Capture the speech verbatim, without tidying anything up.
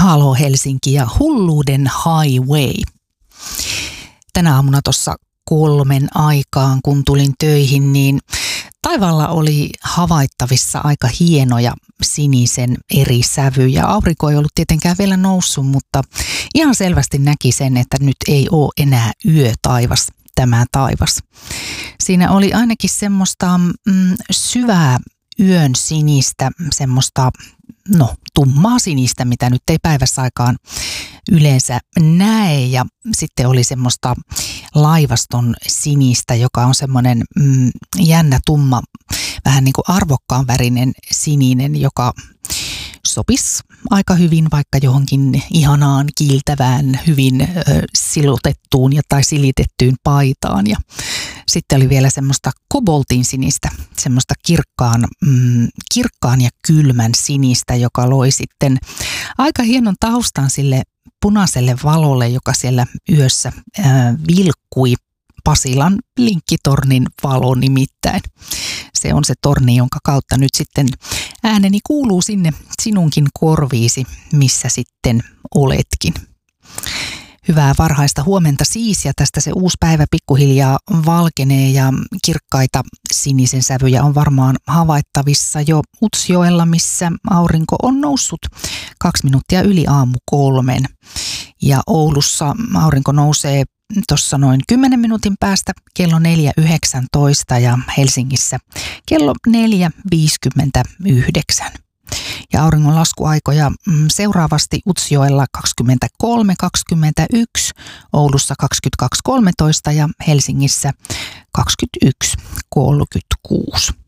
Halo Helsinki ja Hulluuden Highway. Tänä aamuna tuossa kolmen aikaan, kun tulin töihin, niin taivaalla oli havaittavissa aika hienoja sinisen eri sävyjä. Aurinko ei ollut tietenkään vielä noussut, mutta ihan selvästi näki sen, että nyt ei ole enää yötaivas tämä taivas. Siinä oli ainakin semmoista mm, syvää yön sinistä, semmoista no, tummaa sinistä, mitä nyt ei päivässä aikaan yleensä näe. Ja sitten oli semmoista laivaston sinistä, joka on semmoinen mm, jännä, tumma, vähän niin kuin arvokkaan värinen sininen, joka sopisi aika hyvin vaikka johonkin ihanaan, kiiltävään, hyvin ö, silutettuun ja, tai silitettyyn paitaan. Ja sitten oli vielä semmoista koboltin sinistä, semmoista kirkkaan, mm, kirkkaan ja kylmän sinistä, joka loi sitten aika hienon taustan sille punaiselle valolle, joka siellä yössä ö, vilkkui. Pasilan linkkitornin valo nimittäin. Se on se torni, jonka kautta nyt sitten ääneni kuuluu sinne sinunkin korviisi, missä sitten oletkin. Hyvää varhaista huomenta siis, ja tästä se uusi päivä pikkuhiljaa valkenee ja kirkkaita sinisen sävyjä on varmaan havaittavissa jo Utsjoella, missä aurinko on noussut kaksi minuuttia yli aamu kolmen. Ja Oulussa aurinko nousee tuossa noin kymmenen minuutin päästä kello neljä yhdeksäntoista ja Helsingissä kello neljä viisikymmentäyhdeksän. Ja auringon laskuaikoja seuraavasti Utsjoella kaksikymmentäkolme kaksikymmentäyksi, Oulussa kaksikymmentäkaksi kolmetoista ja Helsingissä kaksikymmentäyksi kolmekymmentäkuusi.